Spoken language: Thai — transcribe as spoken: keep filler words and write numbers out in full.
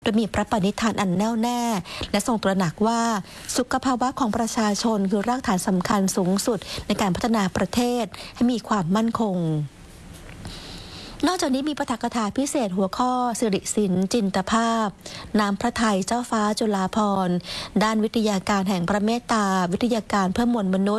โดยมีพระปณิธานอันแน่วแน่และทรงตระหนักว่าสุขภาวะของประชาชนคือรากฐานสำคัญสูงสุดในการพัฒนาประเทศให้มีความมั่นคงนอกจากนี้มีปาฐกถาพิเศษหัวข้อสิริศิลป์จินตภาพน้ำพระทัยเจ้าฟ้าจุฬาภรณ์ด้านวิทยาการแห่งพระเมตตาวิทยาการเพื่อมวลมนุษย์